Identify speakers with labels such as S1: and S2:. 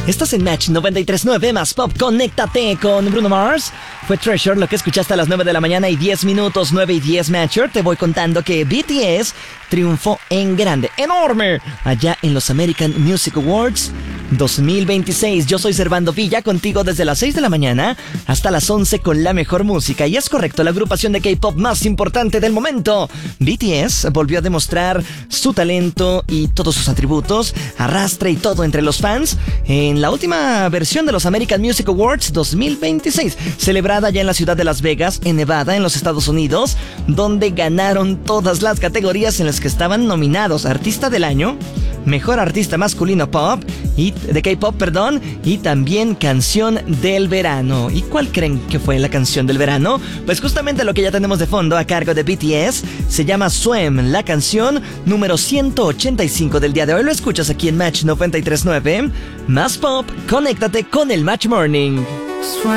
S1: Estás en Match 93.9 más Pop. Conéctate con Bruno Mars. Fue Treasure lo que escuchaste a las 9 de la mañana y 10 minutos, 9 y 10 Matcher. Te voy contando que BTS triunfó en grande, enorme, allá en los American Music Awards 2026. Yo soy Servando Villa, contigo desde las 6 de la mañana hasta las 11 con la mejor música. Y es correcto, la agrupación de K-pop más importante del momento, BTS, volvió a demostrar su talento y todos sus atributos, arrastre y todo entre los fans en la última versión de los American Music Awards 2026, celebrada ya en la ciudad de Las Vegas, en Nevada, en los Estados Unidos, donde ganaron todas las categorías en las que estaban nominados: Artista del Año, Mejor Artista Masculino Pop y de K-pop, perdón, y también Canción del Verano. ¿Y cuál creen que fue la canción del verano? Pues justamente lo que ya tenemos de fondo a cargo de BTS, se llama Swim, la canción número 185 del día de hoy. Lo escuchas aquí en Match 93.9 más Pop. Conéctate con el Match Morning.